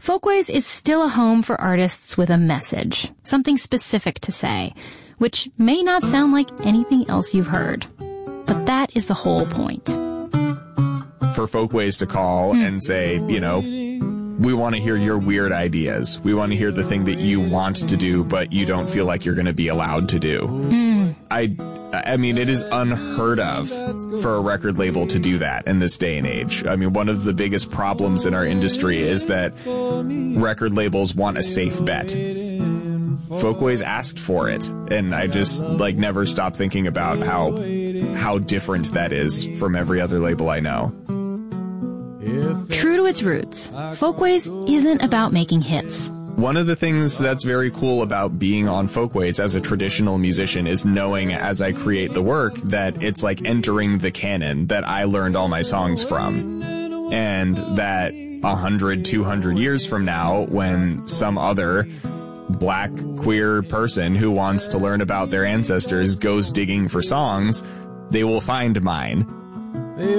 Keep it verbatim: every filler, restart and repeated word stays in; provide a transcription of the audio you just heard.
Folkways is still a home for artists with a message, something specific to say, which may not sound like anything else you've heard. But that is the whole point. For Folkways to call mm. and say, you know, we want to hear your weird ideas. We want to hear the thing that you want to do, but you don't feel like you're going to be allowed to do. Mm. I, I mean, it is unheard of for a record label to do that in this day and age. I mean, one of the biggest problems in our industry is that record labels want a safe bet. Folkways asked for it, and I just, like, never stop thinking about how, how different that is from every other label I know. True to its roots, Folkways isn't about making hits. One of the things that's very cool about being on Folkways as a traditional musician is knowing as I create the work that it's like entering the canon that I learned all my songs from. And that a hundred, two hundred years from now, when some other black queer person who wants to learn about their ancestors goes digging for songs, they will find mine.